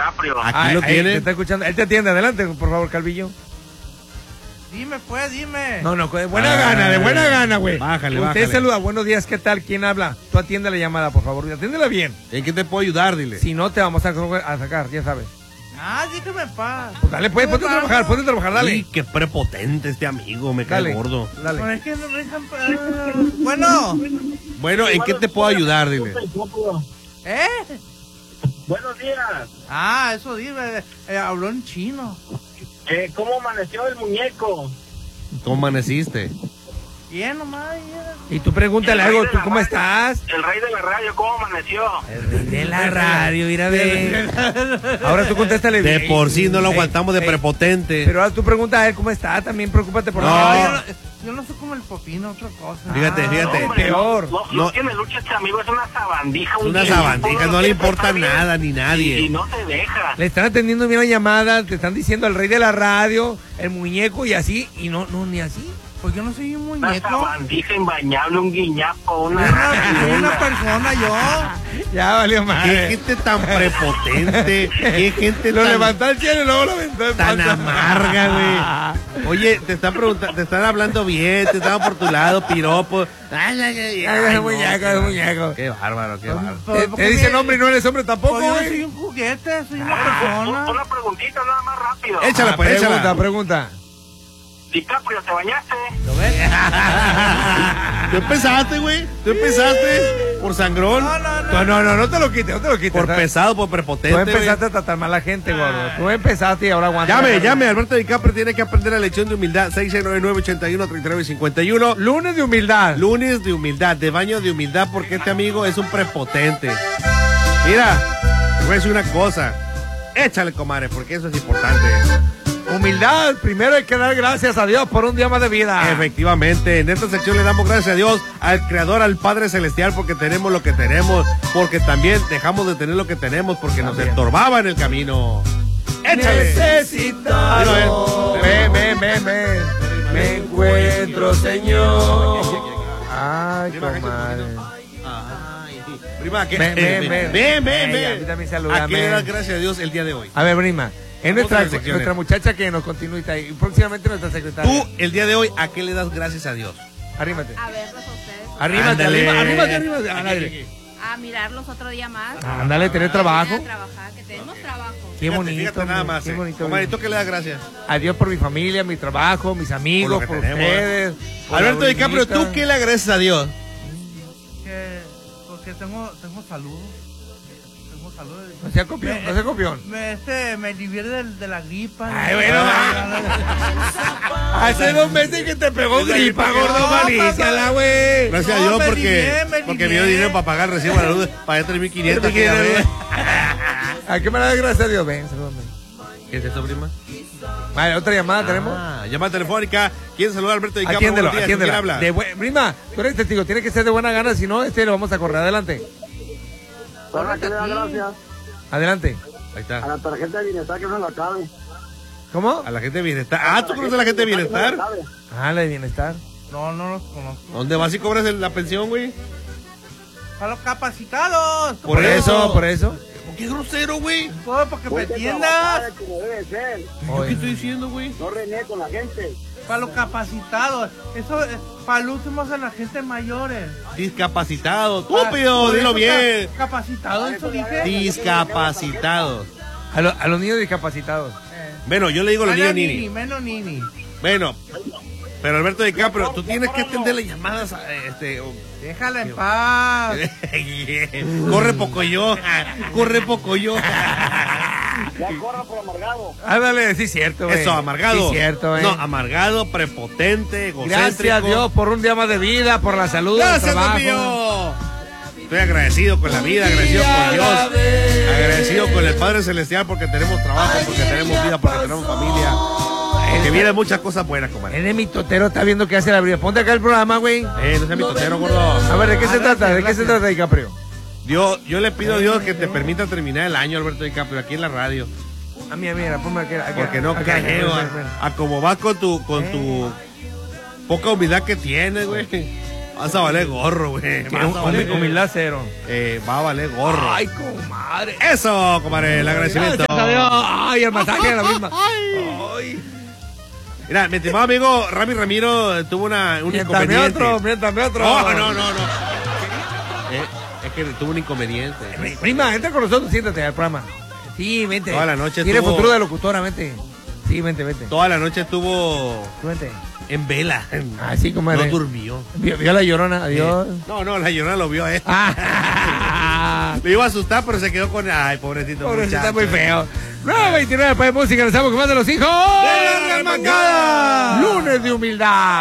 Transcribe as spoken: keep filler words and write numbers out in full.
DiCaprio. Aquí Ay, lo ay, tiene. te está escuchando. Él te atiende. Adelante, por favor, Calvillo. Dime, pues, dime. No, no, de buena Ay, gana, de buena gana, güey. bájale, Usted bájale. saluda. Buenos días, ¿qué tal? ¿Quién habla? Tú atiende la llamada, por favor. Atiéndela bien. ¿En qué te puedo ayudar? Dile. Si no, te vamos a, a sacar, ya sabes. Ah, dígame en paz. Pues dale, pues, ponte a trabajar, ponte a trabajar, dale. Ay, qué prepotente este amigo, me cae Dale, gordo. dale. Pero es que no dejan... ah, bueno. Bueno, ¿en qué te puedo ayudar? Dile. ¿Eh? Buenos días. Ah, eso dime. Eh, habló en chino. Eh, ¿Cómo amaneció el muñeco? ¿Cómo amaneciste? Bien, nomás. ya. Y tú pregúntale El rey algo, de ¿tú la cómo radio. estás? El rey de la radio, ¿cómo amaneció? De la radio, mira, ve. Ahora tú contéstale De bien. por sí no lo Ey, aguantamos de ey, prepotente. Pero ahora tú pregunta a él cómo está, también preocúpate por No. él. Yo no, yo no soy como el popino, otra cosa. Fíjate, Ah, fíjate. Hombre, peor. No, no, No. no tiene lucha este amigo, es una sabandija. Es un una guiñapo, sabandija, no le quiere importa tratar bien. nada ni nadie. Y, y no te deja. Le están atendiendo bien la llamada, te están diciendo el rey de la radio, el muñeco y así, y no, no, ni así. Pues yo no soy un Una muñeco. sabandija imbañable, un guiñapo, una... Soy una persona, yo. Ya valió Qué madre. gente tan prepotente. Qué gente Lo tan, levantó al cielo y luego lo aventó en tan falso. amarga, güey. Oye, te están preguntando, te están hablando bien, te están por tu lado, piropos. Ay, ay, ay, Ay, ay, es no, muñeco, es muñeco. Qué bárbaro, qué bárbaro. Te, te dicen hombre y no eres hombre tampoco, Pues yo no soy güey. un juguete, soy una Ah, persona. una preguntita nada más rápido. Échala, Ah, pues, pregunta, échala. pregunta. DiCaprio, ¿te bañaste? Tú empezaste, güey. Tú empezaste por sangrón, No, no, no. No, no, no, no te lo quites, no te lo quites. por pesado, por Tú prepotente. empezaste güey. a tratar mal a la gente, gordo. Tú empezaste y ahora aguanta. Llame, llame. Alberto DiCaprio tiene que aprender la lección de humildad. seis seis nueve nueve, ochenta y uno, treinta y nueve, cincuenta y uno. Lunes de humildad. Lunes de humildad, de baño de humildad, porque este amigo es un prepotente. Mira, te voy a decir una cosa. Échale, comadre, porque eso es importante. Humildad. Primero hay que dar gracias a Dios por un día más de vida. Efectivamente, en esta sección le damos gracias a Dios, al Creador, al Padre Celestial, porque tenemos lo que tenemos, porque también dejamos de tener lo que tenemos, porque nos También. estorbaba en el camino. Échale. Necesitado. Ven, ven, ven, ven. Me encuentro, Señor. Ay, comadre. Ay, prima, ¿qué? Ven, ven, ven. ven, ven, Ey, a ven. mí también salúdame. ¿A qué le das gracias a Dios el día de hoy? A ver, prima. Es Vamos nuestra, a las secciones. nuestra muchacha que nos continúa y próximamente nuestra secretaria. Tú, el día de hoy, ¿a qué le das gracias a Dios? Arrímate. A verlos a ustedes. Arrímate, Ándale. arrímate, arrímate, arrímate. Aquí, Ándale. aquí, aquí. A mirarlos otro día más. Ándale, tener trabajo. A trabajar, que tenemos trabajo. Qué Fíjate, bonito. fíjate nada hombre, más. Qué eh. bonito. Comadre, ¿tú qué le das gracias? A Dios por mi familia, mi trabajo, mis amigos, que por, tenemos, ustedes. por Alberto la DiCaprio, bonita. ¿tú qué le agradeces a Dios? Que, porque tengo, tengo salud. Tengo salud. No sea copión, no sea copión. Me, este, me libré de, de la gripa. Ay, bueno, Hace dos meses que te pegó gripa, gordo, No, malíciala, papá. güey. Gracias No, a Dios me porque, libré, me porque me libré. dio dinero para pagar el recibo de la luz. Pagué tres mil quinientos. ¿A qué me da gracias a Dios? Ven, salúdame. ¿Qué es eso, prima? Vale, otra llamada tenemos. Ah, llamada telefónica. ¿Quién saluda a Alberto DiCaprio? Atiéndelo, Buenos días, atiéndelo. ¿con quién habla? De buen- prima, tú eres testigo, tiene que ser de buena gana, si no, este lo vamos a correr. Adelante. ¿Para qué le da gracias? Adelante. Ahí A está. la tarjeta de bienestar que no la cabe. ¿Cómo? A la gente de bienestar. Ah, ¿tú conoces a la gente de bienestar? Ah, la de bienestar. No, no los conozco. ¿Dónde vas y cobras el- la pensión, güey? Para los capacitados. Por eso. por eso. ¿Qué grosero, güey? Todo porque me Ponte a entiendas. trabajar como debe ser. ¿Yo qué estoy diciendo, güey? No rené con la gente. Para los capacitados. Eso es para el último de la gente mayores. Discapacitado. Para- Estúpido, por dilo eso bien. ca- Capacitados, eso dije. Discapacitados. A, lo- a los niños discapacitados. Eh, Bueno, yo le digo a los niños menos nini. nini, menos nini. Bueno, pero Alberto DiCaprio, tú tienes que atender las llamadas. eh, Este, o- Déjala en paz. corre poco yo. Corre poco yo. Ya corra por amargado. Ándale, sí, cierto, güey. Eso, amargado. Sí, cierto, eh. No, amargado, prepotente, egocéntrico. Gracias a Dios por un día más de vida, por la salud, el Gracias, trabajo. Dios mío. Estoy agradecido con la vida, agradecido con Dios, agradecido con el Padre Celestial porque tenemos trabajo, porque tenemos vida, porque tenemos familia. Que vienen muchas cosas buenas, comadre. Él es mi totero, está viendo qué hace la vida. Ponte acá el programa, güey. Eh, no seas mi totero, gordo. A ver, ¿de qué se trata? ¿De qué se trata, DiCaprio? Dios, yo le pido a Dios que te permita terminar el año, Alberto DiCaprio, aquí en la radio. A mí, mira, ponme aquí. aquí Porque no aquí, creo aquí, aquí. a, a como vas con tu, con tu poca humildad que tienes, güey. Vas a valer gorro, güey. Vas a valer Humi- Humildad cero. Eh, va a valer gorro. Ay, comadre. Eso, comadre, el agradecimiento. Gracias a Adiós. Ay, el masaje de la misma. Ay. Mira, mi estimado amigo Rami Ramiro tuvo una, un Mientras inconveniente. otro, mientras otro. No, no, no, no. Eh, es que tuvo un inconveniente. Prima, entra con nosotros, siéntate al programa. Sí, vente. Toda la noche Tiene estuvo- futuro de locutora, vente. Sí, vente, vente. Toda la noche estuvo Tú vente. en vela. Así como No eres. durmió. Vio, vio la llorona, adiós. No, no, la llorona lo vio a él. Ah, Le iba a asustar, pero se quedó con. Ay, pobrecito. pobrecito, está muchacho. muy feo. nueve veintinueve, después de música, nos estamos con más de los hijos. ¡De la remangada! Lunes de humildad.